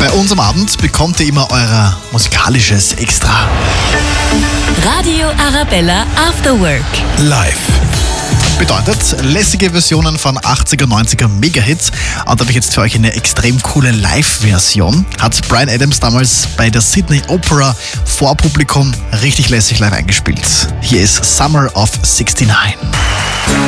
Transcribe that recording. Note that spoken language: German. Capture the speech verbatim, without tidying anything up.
Bei uns am Abend bekommt ihr immer euer musikalisches Extra. Radio Arabella After Work. Live. Bedeutet, lässige Versionen von achtziger, neunziger Mega-Hits. Und da habe ich jetzt für euch eine extrem coole Live-Version. Hat Bryan Adams damals bei der Sydney Opera vor Publikum richtig lässig live eingespielt. Hier ist Summer of sixty-nine.